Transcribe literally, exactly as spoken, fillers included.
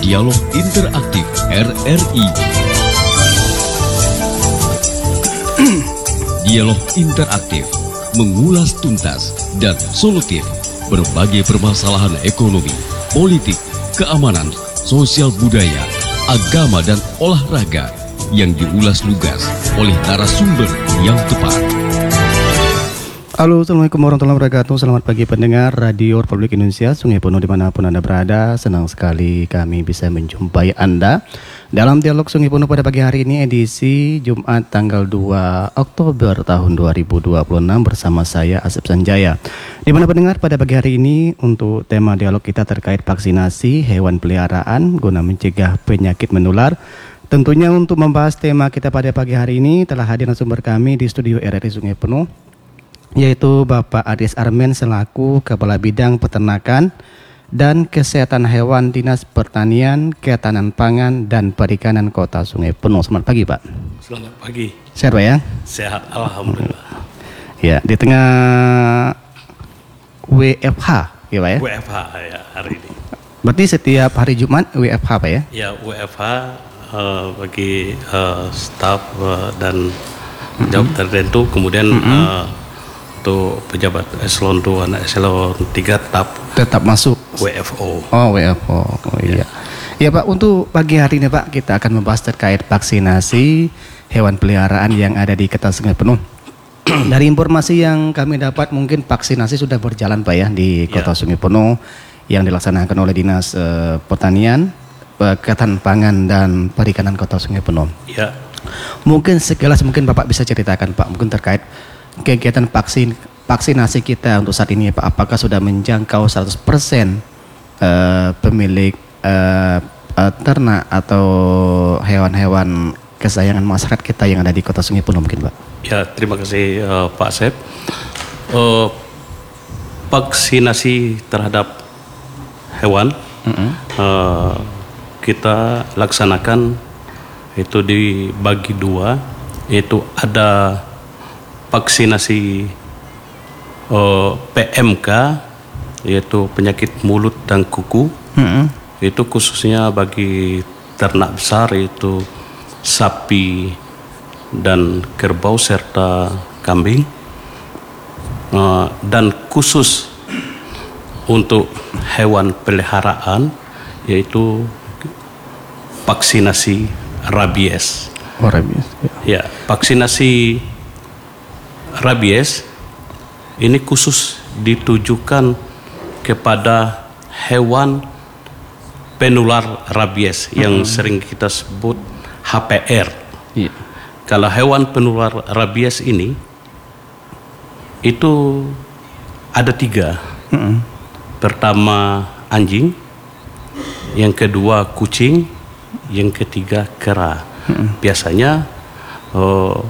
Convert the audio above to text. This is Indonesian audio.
Dialog Interaktif R R I. Dialog Interaktif mengulas tuntas dan solutif berbagai permasalahan ekonomi, politik, keamanan, sosial budaya, agama dan olahraga yang diulas lugas oleh narasumber yang tepat. Halo, Assalamualaikum warahmatullahi wabarakatuh. Selamat pagi pendengar Radio Republik Indonesia Sungai Penuh dimanapun Anda berada. Senang sekali kami bisa menjumpai Anda dalam dialog Sungai Penuh pada pagi hari ini, edisi Jumat tanggal dua Oktober tahun dua ribu dua puluh enam bersama saya Asep Sanjaya. Di mana pendengar pada pagi hari ini untuk tema dialog kita terkait vaksinasi hewan peliharaan guna mencegah penyakit menular. Tentunya untuk membahas tema kita pada pagi hari ini telah hadir narasumber kami di studio R R I Sungai Penuh, yaitu Bapak Adis Armen selaku Kepala Bidang Peternakan dan Kesehatan Hewan Dinas Pertanian, Ketahanan Pangan dan Perikanan Kota Sungai Penuh. Selamat pagi, Pak. Selamat pagi. Sehat, Pak ya? Sehat, alhamdulillah. Ya, di tengah W F H, ya Pak ya? W F H ya hari ini. Berarti setiap hari Jumat W F H, Pak ya? Ya, W F H uh, bagi uh, staf uh, dan mm-hmm. job tertentu, kemudian mm-hmm. uh, untuk pejabat eselon dua dan eselon tiga tetap tetap masuk W F O. Oh, W F O. Oh iya. Ya Pak, untuk pagi hari ini Pak, kita akan membahas terkait vaksinasi hewan peliharaan yang ada di Kota Sungai Penuh. Dari informasi yang kami dapat, mungkin vaksinasi sudah berjalan Pak ya di Kota ya. Sungai Penuh yang dilaksanakan oleh Dinas uh, Pertanian, uh, Ketahanan Pangan dan Perikanan Kota Sungai Penuh. Ya. Mungkin sekilas mungkin Bapak bisa ceritakan Pak, mungkin terkait kegiatan vaksin vaksinasi kita untuk saat ini Pak, apakah sudah menjangkau seratus persen uh, pemilik uh, uh, ternak atau hewan-hewan kesayangan masyarakat kita yang ada di Kota Sungai Penuh mungkin Pak? Ya, terima kasih uh, Pak Sep. Uh, vaksinasi terhadap hewan mm-hmm. uh, kita laksanakan itu dibagi dua, yaitu ada vaksinasi uh, P M K yaitu penyakit mulut dan kuku, mm-hmm. itu khususnya bagi ternak besar yaitu sapi dan kerbau serta kambing, uh, dan khusus untuk hewan peliharaan yaitu vaksinasi rabies. Oh, rabies. Ya, vaksinasi rabies ini khusus ditujukan kepada hewan penular rabies mm-hmm. yang sering kita sebut H P R. Yeah. Kalau hewan penular rabies ini itu ada tiga. Mm-hmm. Pertama anjing, yang kedua kucing, yang ketiga kera. Mm-hmm. Biasanya uh,